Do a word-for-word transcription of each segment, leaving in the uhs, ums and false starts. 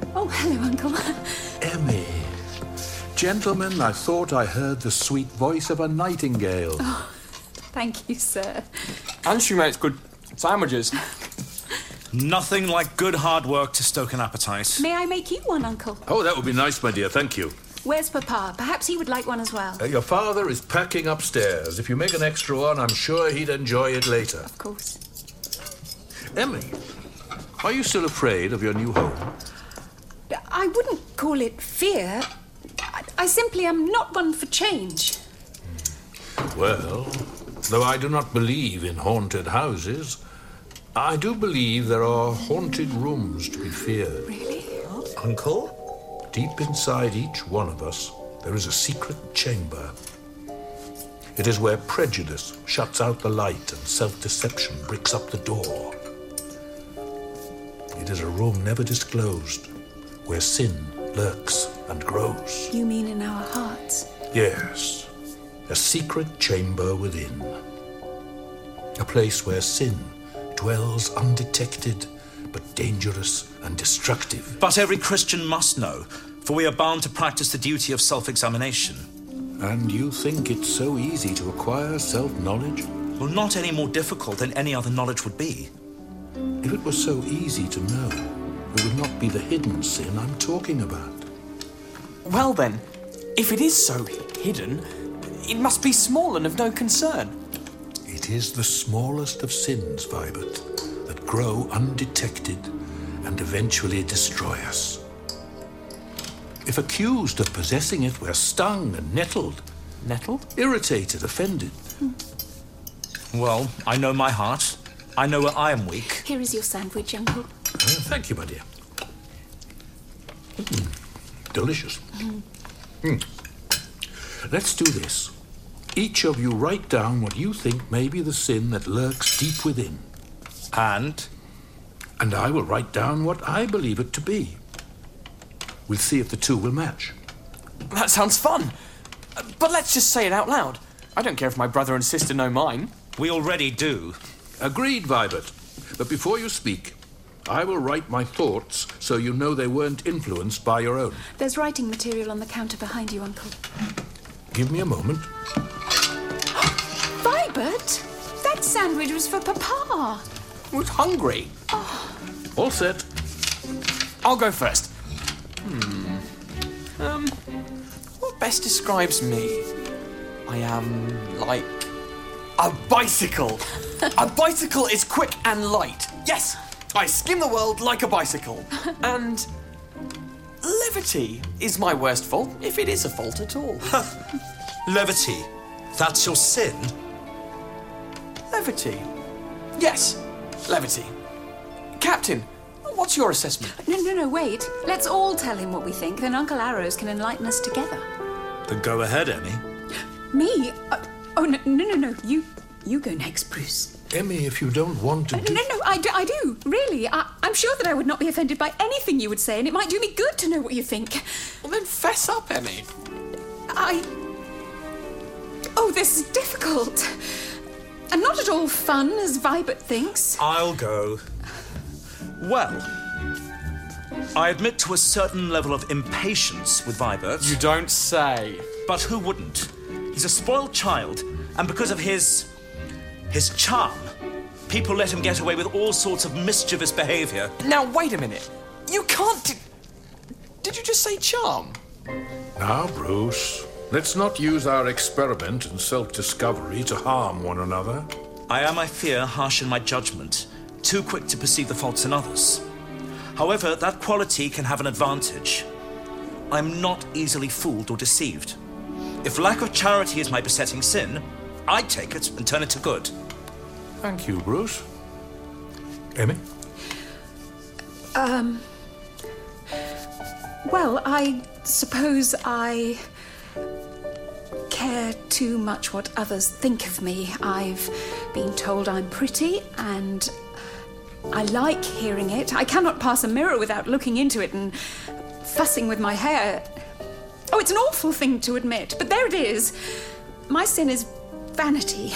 Oh, hello, Uncle. Emmy. Gentlemen, I thought I heard the sweet voice of a nightingale. Oh, thank you, sir. And she makes good sandwiches. Nothing like good hard work to stoke an appetite. May I make you one, Uncle? Oh, that would be nice, my dear, thank you. Where's Papa? Perhaps he would like one as well. Uh, your father is packing upstairs. If you make an extra one, I'm sure he'd enjoy it later. Of course. Emmy, are you still afraid of your new home? I wouldn't call it fear. I, I simply am not one for change. Well, though I do not believe in haunted houses, I do believe there are haunted rooms to be feared. Really? Uncle? Deep inside each one of us, there is a secret chamber. It is where prejudice shuts out the light and self-deception bricks up the door. It is a room never disclosed, where sin lurks and grows. You mean in our hearts? Yes, a secret chamber within. A place where sin dwells undetected, but dangerous and destructive. But every Christian must know, for we are bound to practice the duty of self-examination. And you think it's so easy to acquire self-knowledge? Well, not any more difficult than any other knowledge would be. If it was so easy to know, it would not be the hidden sin I'm talking about. Well then, if it is so hidden, it must be small and of no concern. It is the smallest of sins, Vibert, that grow undetected and eventually destroy us. If accused of possessing it, we're stung and nettled. Nettled? Irritated, offended. Well, I know my heart. I know where I am weak. Here is your sandwich, Uncle. Uh, thank you, my dear. Mm, delicious. Mm. Mm. Let's do this. Each of you write down what you think may be the sin that lurks deep within. And? And I will write down what I believe it to be. We'll see if the two will match. That sounds fun. Uh, but let's just say it out loud. I don't care if my brother and sister know mine. We already do. Agreed, Vibert. But before you speak, I will write my thoughts so you know they weren't influenced by your own. There's writing material on the counter behind you, Uncle. Give me a moment. Vibert! That sandwich was for Papa. I was hungry. Oh. All set. I'll go first. Hmm. Um, what best describes me? I am like a bicycle. A bicycle is quick and light. Yes, I skim the world like a bicycle. And levity is my worst fault, if it is a fault at all. Levity? That's your sin? Levity? Yes, levity. Captain, what's your assessment? No, no, no, wait. Let's all tell him what we think, then Uncle Arrows can enlighten us together. Then go ahead, Emmy. Me? Uh, oh, no, no, no, no. You, you go next, Bruce. Emmy, if you don't want to Uh, do... no, no, I do, I do, really. I, I'm sure that I would not be offended by anything you would say, and it might do me good to know what you think. Well, then fess up, Emmy. I... Oh, this is difficult. And not at all fun, as Vibert thinks. I'll go. Well, I admit to a certain level of impatience with Vibert. You don't say. But who wouldn't? He's a spoiled child, and because of his... his charm, people let him get away with all sorts of mischievous behaviour. Now, wait a minute. You can't... D- Did you just say charm? Now, Bruce, let's not use our experiment in self-discovery to harm one another. I am, I fear, harsh in my judgment, too quick to perceive the faults in others. However, that quality can have an advantage. I'm not easily fooled or deceived. If lack of charity is my besetting sin, I'd take it and turn it to good. Thank you, Bruce. Emmy? Um... Well, I suppose I care too much what others think of me. I've been told I'm pretty, and I like hearing it. I cannot pass a mirror without looking into it and fussing with my hair. Oh, it's an awful thing to admit, but there it is. My sin is vanity.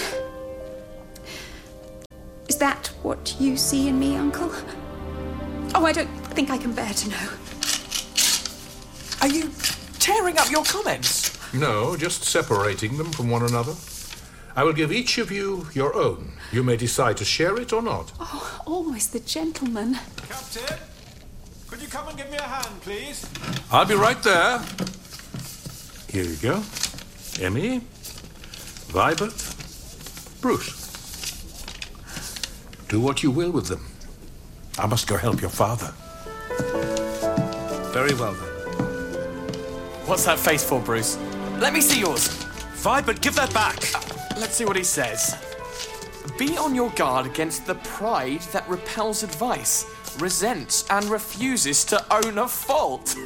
Is that what you see in me, Uncle? Oh, I don't think I can bear to know. Are you tearing up your comments? No, just separating them from one another. I will give each of you your own. You may decide to share it or not. Oh, always the gentleman. Captain, could you come and give me a hand, please? I'll be right there. Here you go. Emmy, Vibert, Bruce. Do what you will with them. I must go help your father. Very well, then. What's that face for, Bruce? Let me see yours. Vibert, give that back! Let's see what he says. Be on your guard against the pride that repels advice, resents and refuses to own a fault.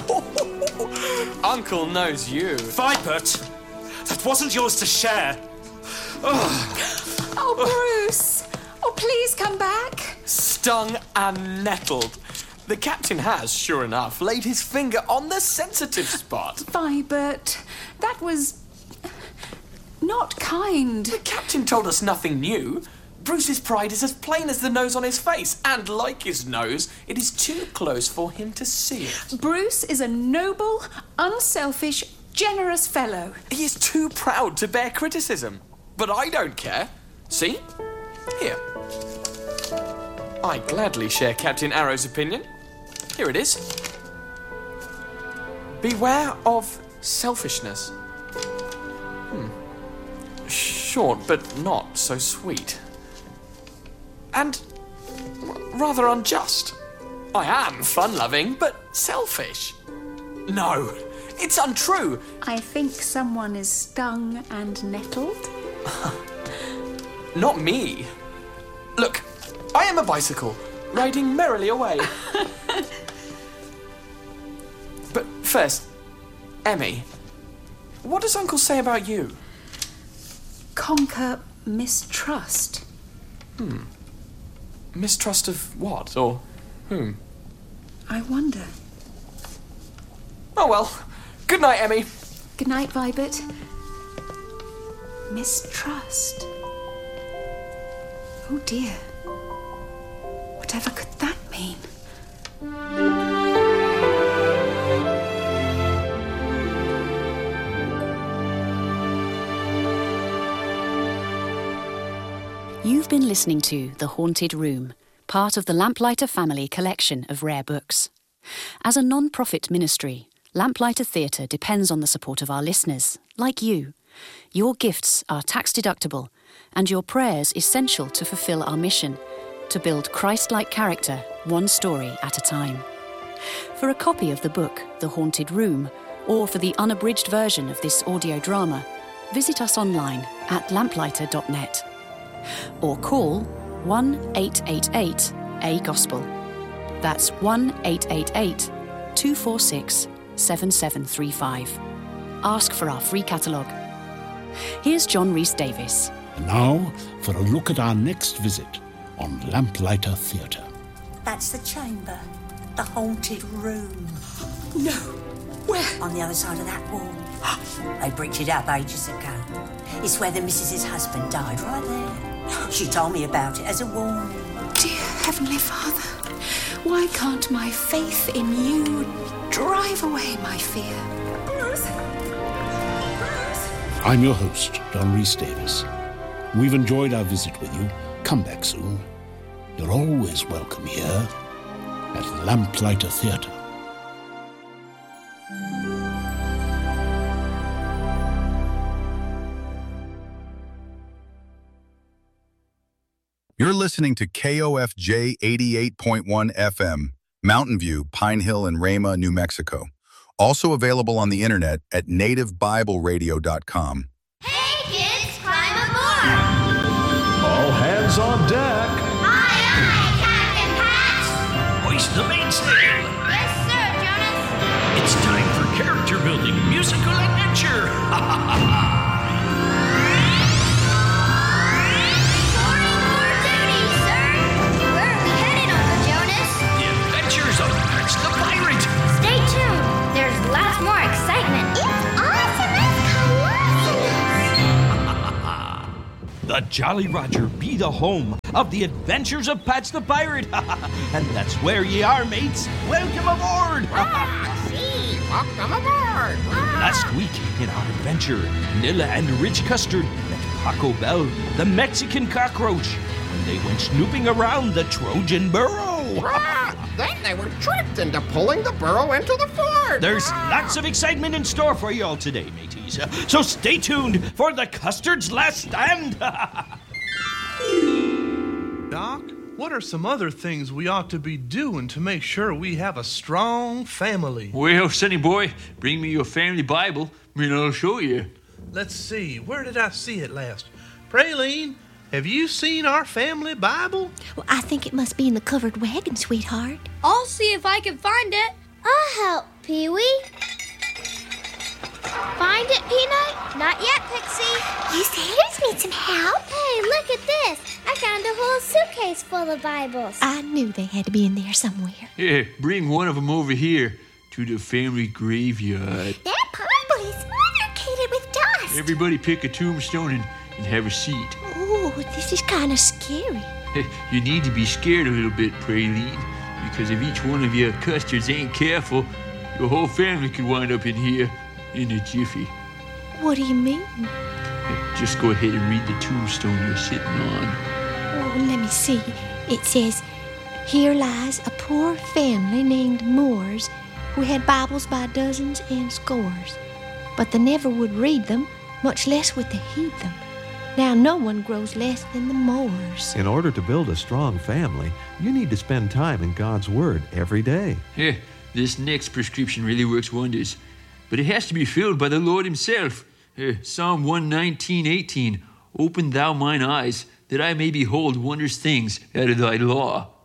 Uncle knows you. Vibert! That wasn't yours to share. Oh, oh Bruce! Oh, please come back. Stung and nettled. The captain has, sure enough, laid his finger on the sensitive spot. Vibert, that was not kind. The captain told us nothing new. Bruce's pride is as plain as the nose on his face, and like his nose, it is too close for him to see it. Bruce is a noble, unselfish, generous fellow. He is too proud to bear criticism. But I don't care. See? Here. I gladly share Captain Arrow's opinion. Here it is. Beware of selfishness. Hmm. Short, but not so sweet. And r- rather unjust. I am fun-loving, but selfish. No, it's untrue. I think someone is stung and nettled. Not me. Look, I am a bicycle, riding merrily away. But first, Emmy, what does Uncle say about you? Conquer mistrust. Hmm. Mistrust of what, or whom? I wonder. Oh well. Good night, Emmy. Good night, Vibert. Mistrust. Oh dear. Whatever could that mean? You've been listening to The Haunted Room, part of the Lamplighter family collection of rare books. As a non-profit ministry, Lamplighter Theatre depends on the support of our listeners, like you. Your gifts are tax-deductible, and your prayers essential to fulfil our mission, to build Christ-like character, one story at a time. For a copy of the book, The Haunted Room, or for the unabridged version of this audio drama, visit us online at lamplighter dot net. Or call one eight eight eight A Gospel. That's one eight eight eight, two four six, seven seven three five. Ask for our free catalogue. Here's John Rhys-Davies. And now for a look at our next visit on Lamplighter Theatre. That's the chamber, the haunted room. No. Where? On the other side of that wall. They bricked it up ages ago. It's where the missus's husband died, right there. She told me about it as a warning. Dear Heavenly Father, why can't my faith in you drive away my fear? Bruce? Bruce? I'm your host, John Rhys-Davies. We've enjoyed our visit with you. Come back soon. You're always welcome here at Lamplighter Theatre. You're listening to K O F J eighty-eight point one F M, Mountain View, Pine Hill, and Rama, New Mexico. Also available on the internet at native bible radio dot com. Hey kids, climb aboard! All hands on deck. Aye, aye, Captain Patch! Hoist the mainsail! Yes, sir, Jonas. It's time for character building, musical adventure! Ha ha ha ha! Lots more excitement. It's awesome as Colossus. The Jolly Roger be the home of the adventures of Patch the Pirate. And that's where ye are, mates. Welcome aboard. Ah, see, Welcome aboard. Last week in our adventure, Nilla and Rich Custard met Paco Bell, the Mexican cockroach, when they went snooping around the Trojan burrow. Ah, then they were tricked into pulling the burrow into the fort. There's lots of excitement in store for you all today, mateys. So stay tuned for the Custard's Last Stand. Doc, what are some other things we ought to be doing to make sure we have a strong family? Well, sonny boy, bring me your family Bible, and I'll show you. Let's see, where did I see it last? Praline, have you seen our family Bible? Well, I think it must be in the covered wagon, sweetheart. I'll see if I can find it. I'll help, Pee-wee. Find it, Peanut? Not yet, Pixie. You sailors need some help. Hey, look at this. I found a whole suitcase full of Bibles. I knew they had to be in there somewhere. Yeah, bring one of them over here to the family graveyard. That Bible is suffocated with dust. Everybody pick a tombstone and, and have a seat. Oh, this is kind of scary. You need to be scared a little bit, Praline, because if each one of your custards ain't careful, your whole family could wind up in here in a jiffy. What do you mean? Just go ahead and read the tombstone you're sitting on. Oh, let me see. It says, here lies a poor family named Moores who had Bibles by dozens and scores, but they never would read them, much less would they heed them. Now no one grows less than the Moores. In order to build a strong family, you need to spend time in God's Word every day. Yeah, this next prescription really works wonders, but it has to be filled by the Lord himself. Uh, Psalm one nineteen, eighteen, open thou mine eyes, that I may behold wondrous things out of thy law.